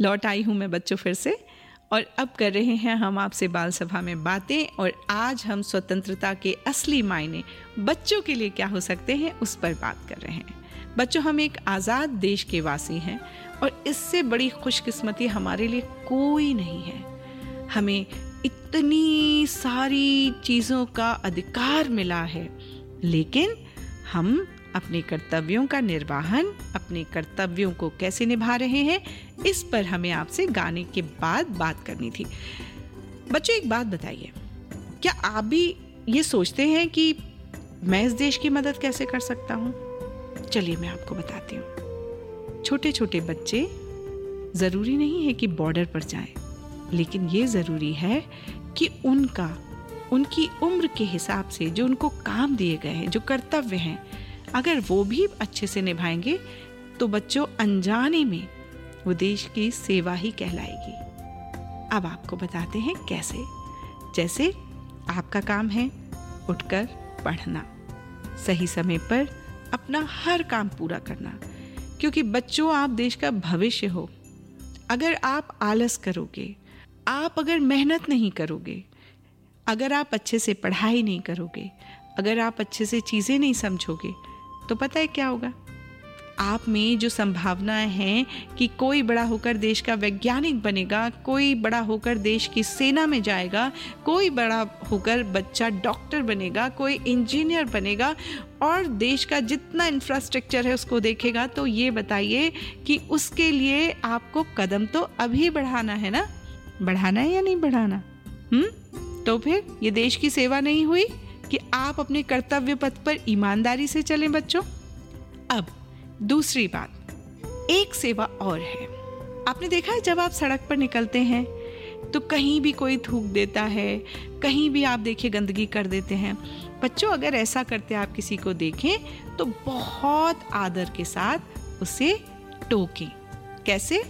लौट आई हूँ मैं बच्चों फिर से, और अब कर रहे हैं हम आपसे बाल सभा में बातें। और आज हम स्वतंत्रता के असली मायने बच्चों के लिए क्या हो सकते हैं उस पर बात कर रहे हैं। बच्चों, हम एक आज़ाद देश के वासी हैं और इससे बड़ी खुशकिस्मती हमारे लिए कोई नहीं है। हमें इतनी सारी चीज़ों का अधिकार मिला है, लेकिन हम अपने कर्तव्यों का निर्वहन, अपने कर्तव्यों को कैसे निभा रहे हैं, इस पर हमें आपसे गाने के बाद बात करनी थी। बच्चों, एक बात बताइए, क्या आप भी ये सोचते हैं कि मैं इस देश की मदद कैसे कर सकता हूँ? चलिए मैं आपको बताती हूँ। छोटे छोटे बच्चे ज़रूरी नहीं है कि बॉर्डर पर जाएं, लेकिन ये ज़रूरी है कि उनकी उम्र के हिसाब से जो उनको काम दिए गए हैं, जो कर्तव्य हैं, अगर वो भी अच्छे से निभाएंगे तो बच्चों अनजाने में वो देश की सेवा ही कहलाएगी। अब आपको बताते हैं कैसे। जैसे आपका काम है उठकर पढ़ना, सही समय पर अपना हर काम पूरा करना, क्योंकि बच्चों आप देश का भविष्य हो। अगर आप आलस करोगे, आप अगर मेहनत नहीं करोगे, अगर आप अच्छे से पढ़ाई नहीं करोगे, अगर आप अच्छे से चीज़ें नहीं समझोगे, तो पता है क्या होगा? आप में जो संभावनाएं हैं कि कोई बड़ा होकर देश का वैज्ञानिक बनेगा, कोई बड़ा होकर देश की सेना में जाएगा, कोई बड़ा होकर बच्चा डॉक्टर बनेगा, कोई इंजीनियर बनेगा और देश का जितना इंफ्रास्ट्रक्चर है उसको देखेगा, तो ये बताइए कि उसके लिए आपको कदम तो अभी बढ़ाना है ना? बढ़ाना है या नहीं बढ़ाना? तो फिर ये देश की सेवा नहीं हुई कि आप अपने कर्तव्य पथ पर ईमानदारी से चलें बच्चों। अब दूसरी बात, एक सेवा और है। आपने देखा है जब आप सड़क पर निकलते हैं तो कहीं भी कोई थूक देता है, कहीं भी आप देखिए गंदगी कर देते हैं। बच्चों, अगर ऐसा करते आप किसी को देखें तो बहुत आदर के साथ उसे टोकें। कैसे?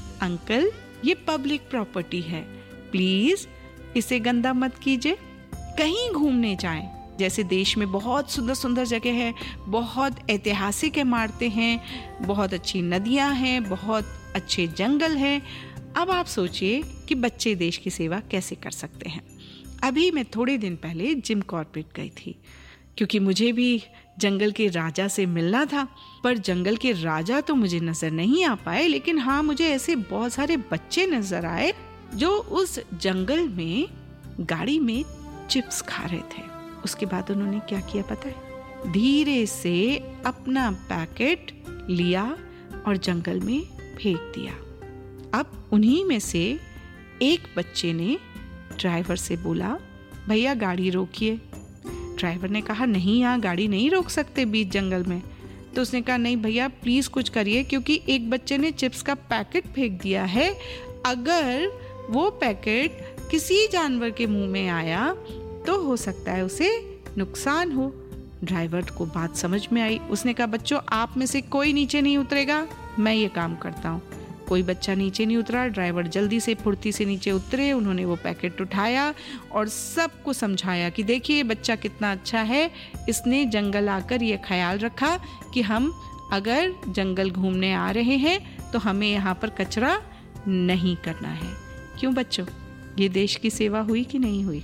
अंकल, ये पब्लिक प्रॉपर्टी है, प्लीज इसे गंदा मत कीजिए। कहीं घूमने जाएं, जैसे देश में बहुत सुंदर सुंदर जगह है, बहुत ऐतिहासिक इमारतें हैं, बहुत अच्छी नदियां हैं, बहुत अच्छे जंगल हैं। अब आप सोचिए कि बच्चे देश की सेवा कैसे कर सकते हैं। अभी मैं थोड़े दिन पहले जिम कॉर्बेट गई थी, क्योंकि मुझे भी जंगल के राजा से मिलना था। पर जंगल के राजा तो मुझे नजर नहीं आ पाए, लेकिन हाँ, मुझे ऐसे बहुत सारे बच्चे नजर आए जो उस जंगल में गाड़ी में चिप्स खा रहे थे। उसके बाद उन्होंने क्या किया पता है? धीरे से अपना पैकेट लिया और जंगल में फेंक दिया। अब उन्हीं में से एक बच्चे ने ड्राइवर से बोला, भैया गाड़ी रोकिए। ड्राइवर ने कहा, नहीं, यहाँ गाड़ी नहीं रोक सकते बीच जंगल में। तो उसने कहा, नहीं भैया प्लीज कुछ करिए, क्योंकि एक बच्चे ने चिप्स का पैकेट फेंक दिया है। अगर वो पैकेट किसी जानवर के मुंह में आया तो हो सकता है उसे नुकसान हो। ड्राइवर को बात समझ में आई। उसने कहा, बच्चों आप में से कोई नीचे नहीं उतरेगा, मैं ये काम करता हूँ। कोई बच्चा नीचे नहीं उतरा। ड्राइवर जल्दी से फुर्ती से नीचे उतरे। उन्होंने वो पैकेट उठाया और सबको समझाया कि देखिए बच्चा कितना अच्छा है, इसने जंगल आकर ये ख्याल रखा कि हम अगर जंगल घूमने आ रहे हैं तो हमें यहाँ पर कचरा नहीं करना है। क्यों बच्चों, ये देश की सेवा हुई कि नहीं हुई?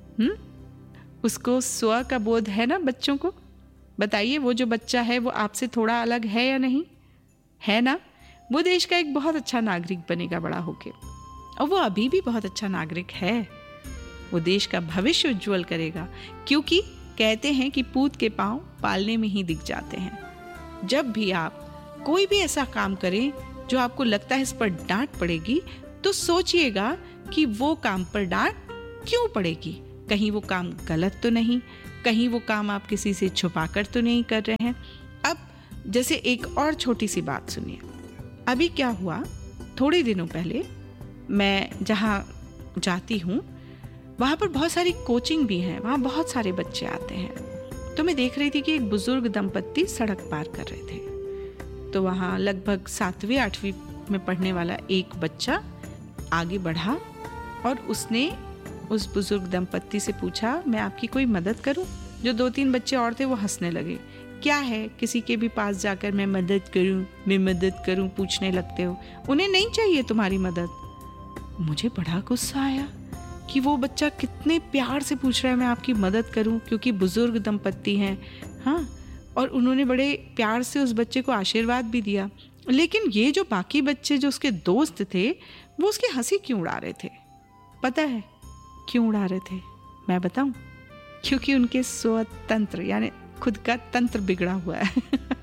उसको स्व का बोध है ना बच्चों को? बताइए, वो जो बच्चा है वो आपसे थोड़ा अलग है या नहीं है ना? वो देश का एक बहुत अच्छा नागरिक बनेगा बड़ा होके, और वो अभी भी बहुत अच्छा नागरिक है। वो देश का भविष्य उज्जवल करेगा, क्योंकि कहते हैं कि पूत के पांव पालने में ही दिख जाते हैं। जब भी आप कोई भी ऐसा काम करें जो आपको लगता है इस पर डांट पड़ेगी, तो सोचिएगा कि वो काम पर डांट क्यों पड़ेगी। कहीं वो काम गलत तो नहीं, कहीं वो काम आप किसी से छुपाकर तो नहीं कर रहे हैं। अब जैसे एक और छोटी सी बात सुनिए। अभी क्या हुआ, थोड़े दिनों पहले मैं जहाँ जाती हूँ वहाँ पर बहुत सारी कोचिंग भी हैं, वहाँ बहुत सारे बच्चे आते हैं। तो मैं देख रही थी कि एक बुजुर्ग दंपत्ति सड़क पार कर रहे थे। तो वहाँ लगभग 7वीं 8वीं में पढ़ने वाला एक बच्चा आगे बढ़ा और उसने उस बुजुर्ग दंपत्ति से पूछा, मैं आपकी कोई मदद करूं? जो 2-3 बच्चे और थे वो हंसने लगे। क्या है, किसी के भी पास जाकर मैं मदद करूं पूछने लगते हो। उन्हें नहीं चाहिए तुम्हारी मदद। मुझे बड़ा गुस्सा आया कि वो बच्चा कितने प्यार से पूछ रहा है मैं आपकी मदद करूं, क्योंकि बुजुर्ग दंपत्ति हैं। हाँ, और उन्होंने बड़े प्यार से उस बच्चे को आशीर्वाद भी दिया। लेकिन ये जो बाकी बच्चे जो उसके दोस्त थे, वो उसकी हंसी क्यों उड़ा रहे थे? पता है क्यों उड़ा रहे थे? मैं बताऊं? क्योंकि उनके स्वतंत्र यानी खुद का तंत्र बिगड़ा हुआ है।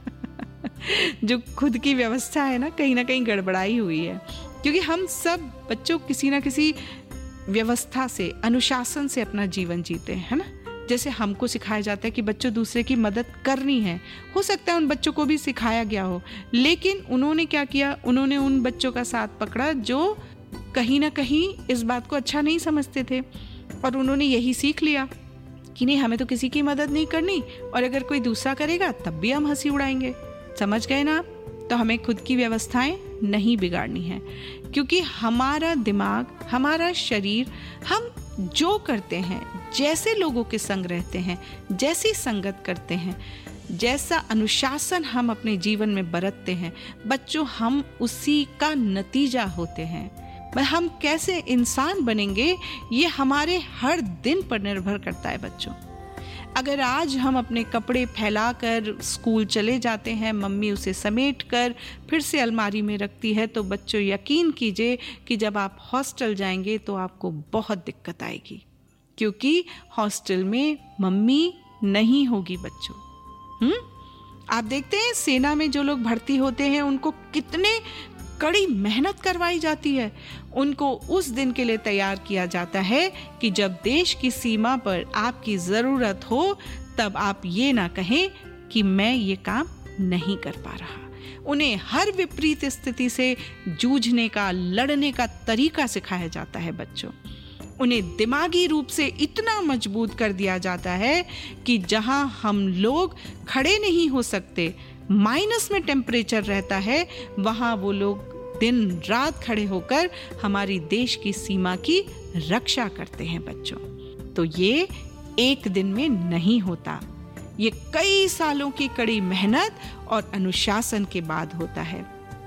जो खुद की व्यवस्था है ना कहीं गड़बड़ाई हुई है। क्योंकि हम सब बच्चों किसी ना किसी व्यवस्था से, अनुशासन से अपना जीवन जीते हैं, है ना। जैसे हमको सिखाया जाता है कि बच्चों दूसरे की मदद करनी है। हो सकता है उन बच्चों को भी सिखाया गया हो, लेकिन उन्होंने क्या किया, उन्होंने उन बच्चों का साथ पकड़ा जो कहीं ना कहीं इस बात को अच्छा नहीं समझते थे, और उन्होंने यही सीख लिया कि नहीं, हमें तो किसी की मदद नहीं करनी, और अगर कोई दूसरा करेगा तब भी हम हंसी उड़ाएंगे। समझ गए ना आप? तो हमें खुद की व्यवस्थाएं नहीं बिगाड़नी है, क्योंकि हमारा दिमाग, हमारा शरीर, हम जो करते हैं, जैसे लोगों के संग रहते हैं, जैसी संगत करते हैं, जैसा अनुशासन हम अपने जीवन में बरतते हैं, बच्चों हम उसी का नतीजा होते हैं। हम कैसे इंसान बनेंगे ये हमारे हर दिन पर निर्भर करता है बच्चों। अगर आज हम अपने कपड़े फैलाकर स्कूल चले जाते हैं, मम्मी उसे समेट कर फिर से अलमारी में रखती है, तो बच्चों यकीन कीजिए कि जब आप हॉस्टल जाएंगे तो आपको बहुत दिक्कत आएगी, क्योंकि हॉस्टल में मम्मी नहीं होगी बच्चों। आप देखते हैं सेना में जो लोग भर्ती होते हैं उनको कितने कड़ी मेहनत करवाई जाती है। उनको उस दिन के लिए तैयार किया जाता है कि जब देश की सीमा पर आपकी ज़रूरत हो तब आप ये ना कहें कि मैं ये काम नहीं कर पा रहा। उन्हें हर विपरीत स्थिति से जूझने का, लड़ने का तरीका सिखाया जाता है बच्चों। उन्हें दिमागी रूप से इतना मजबूत कर दिया जाता है कि जहां हम लोग खड़े नहीं हो सकते, माइनस में टेम्परेचर रहता है, वहां वो लोग दिन रात खड़े होकर हमारी देश की सीमा की रक्षा करते हैं बच्चों। तो ये एक दिन में नहीं होता, ये कई सालों की कड़ी मेहनत और अनुशासन के बाद होता है।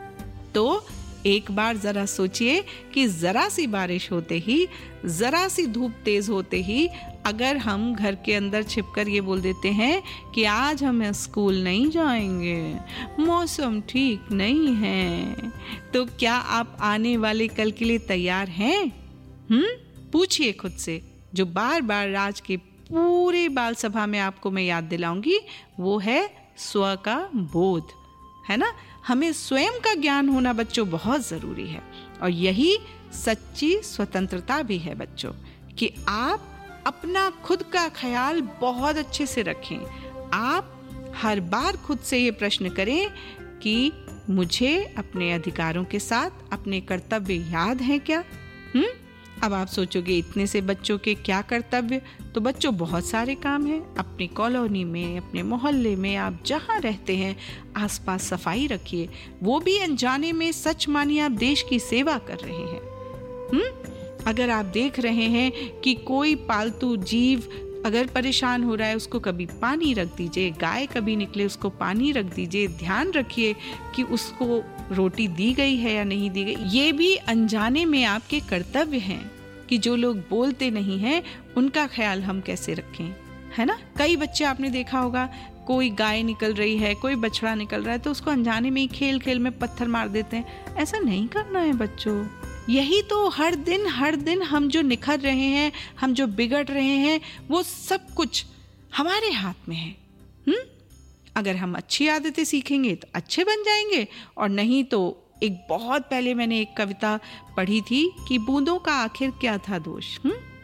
तो एक बार जरा सोचिए कि जरा सी बारिश होते ही, जरा सी धूप तेज होते ही अगर हम घर के अंदर छिपकर ये बोल देते हैं कि आज हम स्कूल नहीं जाएंगे, मौसम ठीक नहीं है, तो क्या आप आने वाले कल के लिए तैयार हैं? पूछिए खुद से। जो बार बार आज के पूरे बाल सभा में आपको मैं याद दिलाऊंगी वो है स्व का बोध, है ना। हमें स्वयं का ज्ञान होना बच्चों बहुत ज़रूरी है, और यही सच्ची स्वतंत्रता भी है बच्चों, कि आप अपना खुद का ख्याल बहुत अच्छे से रखें। आप हर बार खुद से ये प्रश्न करें कि मुझे अपने अधिकारों के साथ अपने कर्तव्य याद हैं क्या? अब आप सोचोगे इतने से बच्चों के क्या कर्तव्य? तो बच्चों बहुत सारे काम हैं। अपनी कॉलोनी में, अपने मोहल्ले में, आप जहाँ रहते हैं आसपास सफाई रखिए। वो भी अनजाने में, सच मानिए आप देश की सेवा कर रहे हैं। अगर आप देख रहे हैं कि कोई पालतू जीव अगर परेशान हो रहा है, उसको कभी पानी रख दीजिए। गाय कभी निकले उसको पानी रख दीजिए। ध्यान रखिए कि उसको रोटी दी गई है या नहीं दी गई। ये भी अनजाने में आपके कर्तव्य हैं कि जो लोग बोलते नहीं हैं उनका ख्याल हम कैसे रखें, है ना। कई बच्चे आपने देखा होगा, कोई गाय निकल रही है, कोई बछड़ा निकल रहा है, तो उसको अनजाने में ही खेल खेल में पत्थर मार देते हैं। ऐसा नहीं करना है बच्चों। यही तो हर दिन हम जो निखर रहे हैं, हम जो बिगड़ रहे हैं, वो सब कुछ हमारे हाथ में है। अगर हम अच्छी आदतें सीखेंगे तो अच्छे बन जाएंगे, और नहीं तो एक बहुत पहले मैंने एक कविता पढ़ी थी कि बूंदों का आखिर क्या था दोष।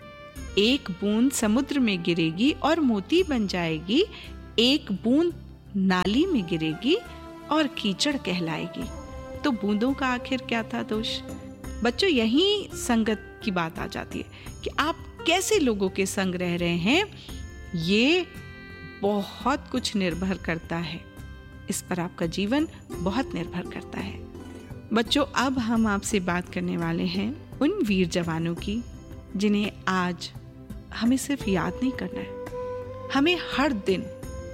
एक बूंद समुद्र में गिरेगी और मोती बन जाएगी, एक बूंद नाली में गिरेगी और कीचड़ कहलाएगी। तो बूंदों का आखिर क्या था दोष? बच्चों यही संगत की बात आ जाती है कि आप कैसे लोगों के संग रह रहे हैं, ये बहुत कुछ निर्भर करता है। इस पर आपका जीवन बहुत निर्भर करता है। बच्चों अब हम आपसे बात करने वाले हैं उन वीर जवानों की जिन्हें आज हमें सिर्फ याद नहीं करना है, हमें हर दिन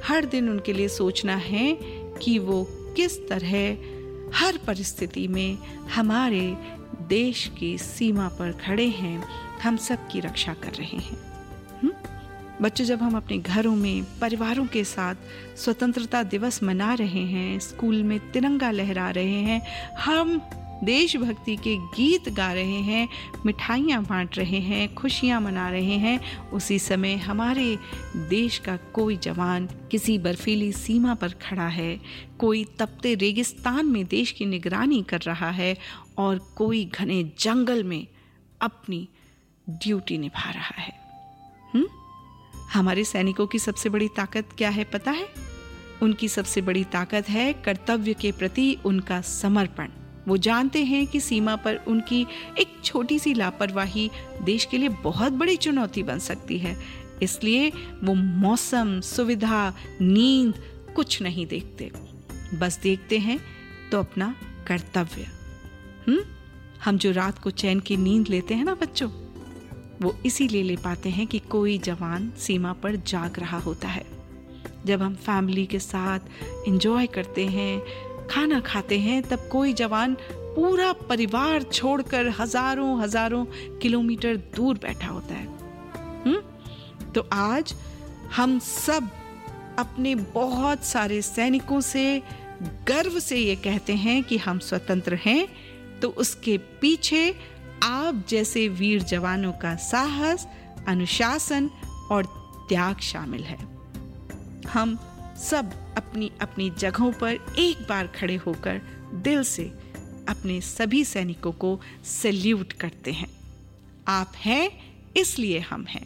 हर दिन उनके लिए सोचना है कि वो किस तरह हर परिस्थिति में हमारे देश की सीमा पर खड़े हैं, हम सब की रक्षा कर रहे हैं। बच्चों, जब हम अपने घरों में परिवारों के साथ स्वतंत्रता दिवस मना रहे हैं, स्कूल में तिरंगा लहरा रहे हैं, हम देशभक्ति के गीत गा रहे हैं, मिठाइयाँ बांट रहे हैं, खुशियाँ मना रहे हैं, उसी समय हमारे देश का कोई जवान किसी बर्फीली सीमा पर खड़ा है, कोई तपते रेगिस्तान में देश की निगरानी कर रहा है और कोई घने जंगल में अपनी ड्यूटी निभा रहा है। हमारे सैनिकों की सबसे बड़ी ताकत क्या है पता है? उनकी सबसे बड़ी ताकत है कर्तव्य के प्रति उनका समर्पण। वो जानते हैं कि सीमा पर उनकी एक छोटी सी लापरवाही देश के लिए बहुत बड़ी चुनौती बन सकती है। इसलिए वो मौसम, सुविधा, नींद कुछ नहीं देखते, बस देखते हैं तो अपना कर्तव्य। हम जो रात को चैन की नींद लेते हैं ना बच्चों, वो इसीलिए ले पाते हैं कि कोई जवान सीमा पर जाग रहा होता है। जब हम फैमिली के साथ एंजॉय करते हैं, खाना खाते हैं, तब कोई जवान पूरा परिवार छोड़कर हजारों किलोमीटर दूर बैठा होता है। तो आज हम सब अपने बहुत सारे सैनिकों से गर्व से ये कहते हैं कि हम स्वतंत्र हैं, तो उसके पीछे आप जैसे वीर जवानों का साहस, अनुशासन और त्याग शामिल है। हम सब अपनी अपनी जगहों पर एक बार खड़े होकर दिल से अपने सभी सैनिकों को सैल्यूट करते हैं। आप हैं इसलिए हम हैं।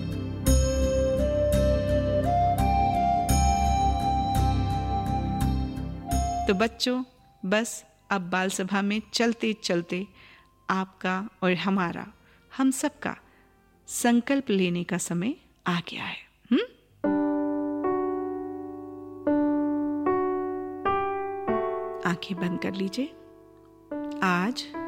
तो बच्चों, बस अब बाल सभा में चलते चलते आपका और हमारा, हम सबका संकल्प लेने का समय आ गया है। आंखें बंद कर लीजिए। आज